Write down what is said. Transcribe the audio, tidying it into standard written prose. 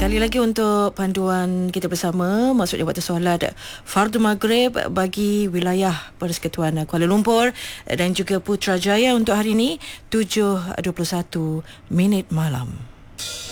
Sekali lagi untuk panduan kita bersama, maksudnya waktu solat Fardu Maghrib bagi wilayah Persekutuan Kuala Lumpur dan juga Putrajaya untuk hari ini 7.21 malam.